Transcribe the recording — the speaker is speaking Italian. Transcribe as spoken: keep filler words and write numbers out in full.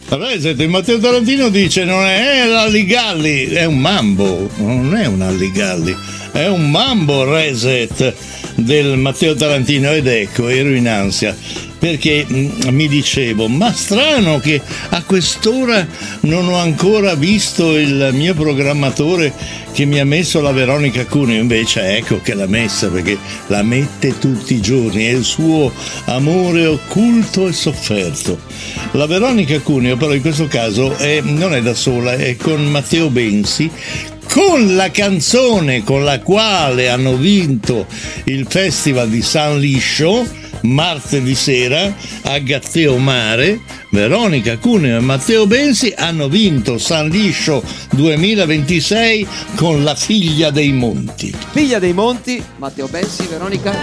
Reset, Matteo Tarantino dice non è l'Alligalli, è un mambo, non è un Alligalli, è un mambo Reset del Matteo Tarantino. Ed ecco, ero in ansia perché mi dicevo, ma strano che a quest'ora non ho ancora visto il mio programmatore che mi ha messo la Veronica Cuneo. Invece ecco che l'ha messa, perché la mette tutti i giorni, è il suo amore occulto e sofferto. La Veronica Cuneo però in questo caso è, non è da sola, è con Matteo Benzi, con la canzone con la quale hanno vinto il Festival di San Liscio martedì sera a Gatteo Mare. Veronica Cuneo e Matteo Benzi hanno vinto San Liscio duemilaventisei con La figlia dei monti. Figlia dei monti, Matteo Benzi, Veronica